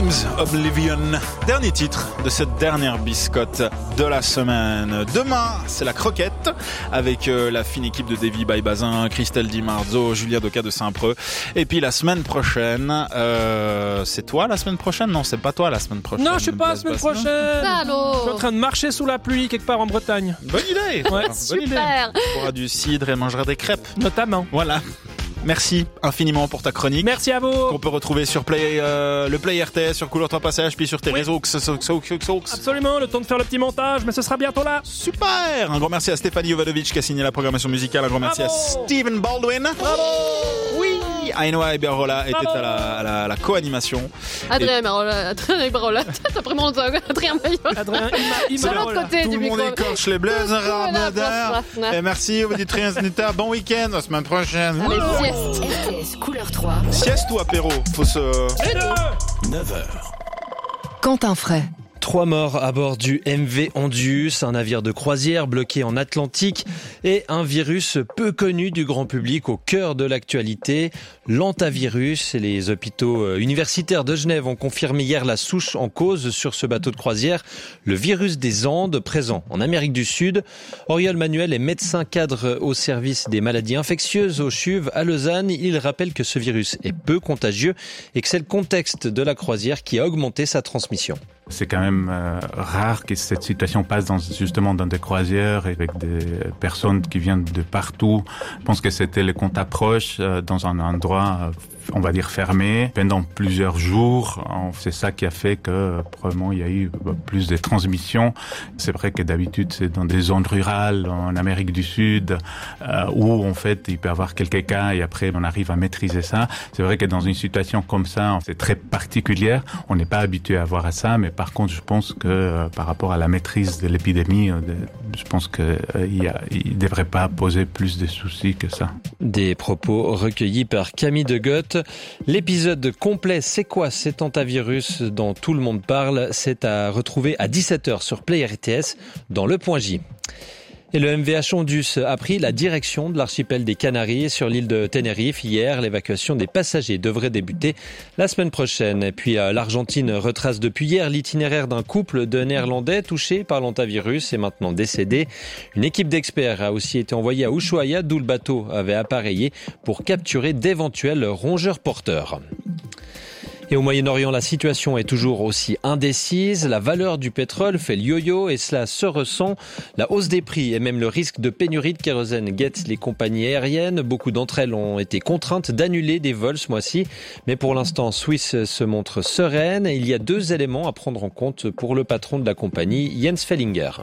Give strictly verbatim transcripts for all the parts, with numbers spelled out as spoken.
Times Oblivion, dernier titre de cette dernière biscotte de la semaine. Demain, c'est la croquette avec euh, la fine équipe de Davy by Bazin, Christelle Di Marzo, Julia Doca de Saint-Preux. Et puis la semaine prochaine, euh, c'est toi la semaine prochaine? Non, c'est pas toi la semaine prochaine. Non, je suis pas la semaine prochaine. Allô. Je suis en train de marcher sous la pluie quelque part en Bretagne. Bonne idée. Ouais. Bonne Super. idée. On boira du cidre et mangera des crêpes. Notamment. Voilà. Merci infiniment pour ta chronique. Merci à vous. Qu'on peut retrouver sur Play, euh, le Play R T S, sur Couleur trois Passage, puis sur tes Oui. réseaux. X, X, X, X, X. Absolument, le temps de faire le petit montage, mais ce sera bientôt là. Super. Un grand merci à Stéphanie Jovanovic qui a signé la programmation musicale. Un grand merci Bravo. à Stephen Baldwin. Bravo. Oui. Ainoa Iberrola était Bravo. à la, à la, à la co-animation. Adrien Marola, Adrien Marola, t'as pris mon Adrien Marola. Adrien, il Sur m'a l'autre côté Tout du le monde micro. écorche les blazes, Voilà, Ramadan. voilà. Et merci, auditrices Nita. Bon week-end, la semaine prochaine. Allez, sieste. R T S Couleur trois. Sieste ou apéro? Faut se... Les deux. neuf heures. Quentin Fray. Trois morts à bord du M V Ondius, un navire de croisière bloqué en Atlantique et un virus peu connu du grand public au cœur de l'actualité, l'hantavirus. Les hôpitaux universitaires de Genève ont confirmé hier la souche en cause sur ce bateau de croisière, le virus des Andes présent en Amérique du Sud. Auriol Manuel est médecin cadre au service des maladies infectieuses au C H U V à Lausanne. Il rappelle que ce virus est peu contagieux et que c'est le contexte de la croisière qui a augmenté sa transmission. C'est quand même euh, rare que cette situation passe dans, justement dans des croisières avec des personnes qui viennent de partout. Je pense que c'était le contact proche euh, dans un endroit, euh, on va dire fermé, pendant plusieurs jours. C'est ça qui a fait que probablement il y a eu plus de transmission. C'est vrai que d'habitude c'est dans des zones rurales en Amérique du Sud euh, où en fait il peut y avoir quelques cas et après on arrive à maîtriser ça. C'est vrai que dans une situation comme ça, c'est très particulière. On n'est pas habitué à voir à ça, mais par contre, je pense que euh, par rapport à la maîtrise de l'épidémie, euh, de, je pense qu'il euh, ne devrait pas poser plus de soucis que ça. Des propos recueillis par Camille Degotte. L'épisode complet C'est quoi cet hantavirus dont tout le monde parle, c'est à retrouver à dix-sept heures sur Play R T S dans le Point J. Et le M V H Ondius a pris la direction de l'archipel des Canaries sur l'île de Tenerife. Hier, l'évacuation des passagers devrait débuter la semaine prochaine. Et puis l'Argentine retrace depuis hier l'itinéraire d'un couple de Néerlandais touchés par l'hantavirus et maintenant décédé. Une équipe d'experts a aussi été envoyée à Ushuaia, d'où le bateau avait appareillé pour capturer d'éventuels rongeurs porteurs. Et au Moyen-Orient, la situation est toujours aussi indécise. La valeur du pétrole fait le yo-yo et cela se ressent. La hausse des prix et même le risque de pénurie de kérosène guette les compagnies aériennes. Beaucoup d'entre elles ont été contraintes d'annuler des vols ce mois-ci. Mais pour l'instant, Swiss se montre sereine. Il y a deux éléments à prendre en compte pour le patron de la compagnie, Jens Fellinger.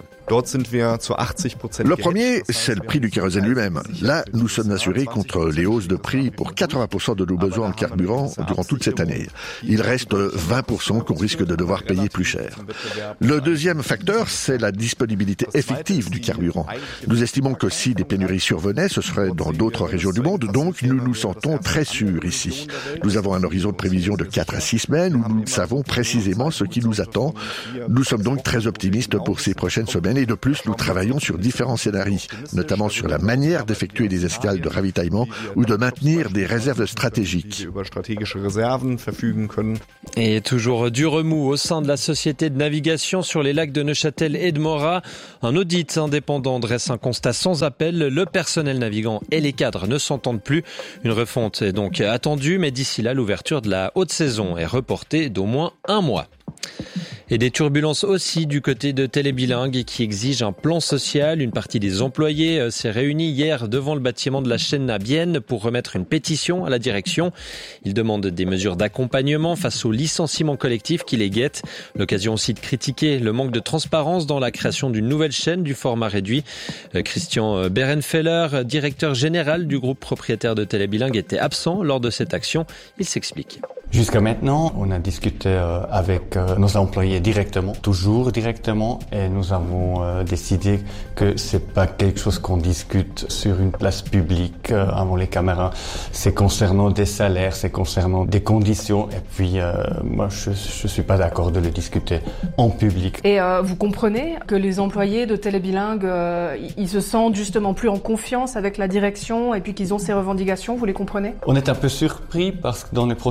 Le premier, c'est le prix du kérosène lui-même. Là, nous sommes assurés contre les hausses de prix pour quatre-vingts pour cent de nos besoins en carburant durant toute cette année. Il reste vingt pour cent qu'on risque de devoir payer plus cher. Le deuxième facteur, c'est la disponibilité effective du carburant. Nous estimons que si des pénuries survenaient, ce serait dans d'autres régions du monde, donc nous nous sentons très sûrs ici. Nous avons un horizon de prévision de quatre à six semaines où nous savons précisément ce qui nous attend. Nous sommes donc très optimistes pour ces prochaines semaines et de plus, nous travaillons sur différents scénarios, notamment sur la manière d'effectuer des escales de ravitaillement ou de maintenir des réserves stratégiques. Et toujours du remous au sein de la société de navigation sur les lacs de Neuchâtel et de Morat. Un audit indépendant dresse un constat sans appel. Le personnel navigant et les cadres ne s'entendent plus. Une refonte est donc attendue, mais d'ici là, l'ouverture de la haute saison est reportée d'au moins un mois. Et des turbulences aussi du côté de Télébilingue qui exige un plan social. Une partie des employés s'est réunie hier devant le bâtiment de la chaîne à Bienne pour remettre une pétition à la direction. Ils demandent des mesures d'accompagnement face au licenciement collectif qui les guette. L'occasion aussi de critiquer le manque de transparence dans la création d'une nouvelle chaîne du format réduit. Christian Berenfeller, directeur général du groupe propriétaire de Télébilingue, était absent lors de cette action. Il s'explique. Jusqu'à maintenant, on a discuté euh, avec euh, nos employés directement, toujours directement, et nous avons euh, décidé que c'est pas quelque chose qu'on discute sur une place publique euh, avant les caméras. C'est concernant des salaires, c'est concernant des conditions, et puis euh, moi je je suis pas d'accord de le discuter en public. Et euh, vous comprenez que les employés de Télébilingue, euh, ils se sentent justement plus en confiance avec la direction et puis qu'ils ont ces revendications, vous les comprenez? On est un peu surpris parce que dans le processus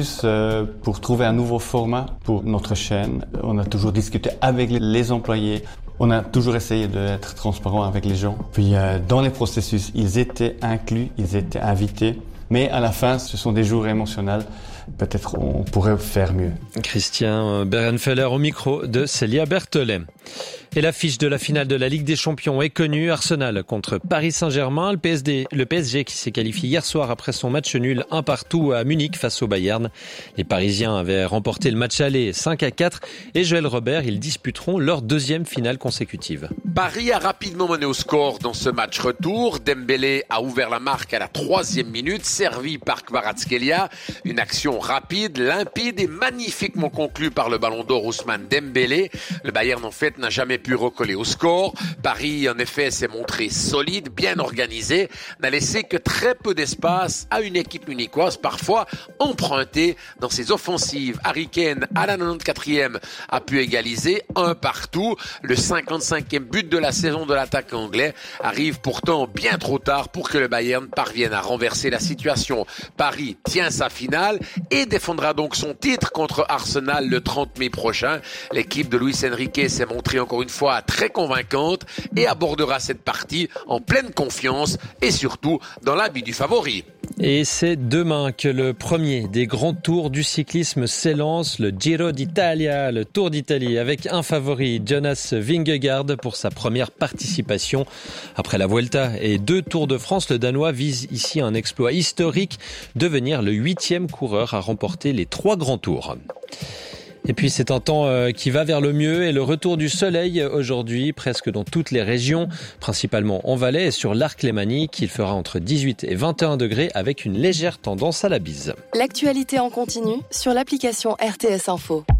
processus euh, pour trouver un nouveau format pour notre chaîne. On a toujours discuté avec les employés. On a toujours essayé d'être transparent avec les gens. Puis euh, dans les processus, ils étaient inclus, ils étaient invités. Mais à la fin, ce sont des jours émotionnels. Peut-être on pourrait faire mieux. Christian Berenfeller au micro de Célia Berthollet. Et l'affiche de la finale de la Ligue des Champions est connue. Arsenal contre Paris Saint-Germain. Le P S D, le P S G qui s'est qualifié hier soir après son match nul un partout à Munich face au Bayern. Les Parisiens avaient remporté le match aller cinq à quatre et Joël Robert, ils disputeront leur deuxième finale consécutive. Paris a rapidement mené au score dans ce match retour. Dembélé a ouvert la marque à la troisième minute, servi par Kvaratskhelia. Une action rapide, limpide et magnifiquement conclue par le ballon d'or Ousmane Dembélé. Le Bayern en fait n'a jamais pu recoller au score. Paris en effet s'est montré solide, bien organisé, n'a laissé que très peu d'espace à une équipe munichoise parfois empruntée dans ses offensives. Harry Kane à la quatre-vingt-quatrième a pu égaliser un partout. Le cinquante-cinquième but de la saison de l'attaque anglais arrive pourtant bien trop tard pour que le Bayern parvienne à renverser la situation. Paris tient sa finale et défendra donc son titre contre Arsenal le trente mai prochain. L'équipe de Luis Enrique s'est montrée encore une fois très convaincante et abordera cette partie en pleine confiance et surtout dans l'habit du favori. Et c'est demain que le premier des grands tours du cyclisme s'élance, le Giro d'Italia, le Tour d'Italie, avec un favori, Jonas Vingegaard, pour sa première participation. Après la Vuelta et deux Tours de France, le Danois vise ici un exploit historique, devenir le huitième coureur à remporter les trois grands tours. Et puis c'est un temps qui va vers le mieux et le retour du soleil aujourd'hui presque dans toutes les régions, principalement en Valais et sur l'Arc lémanique. Il fera entre dix-huit et vingt et un degrés avec une légère tendance à la bise. L'actualité en continu sur l'application R T S Info.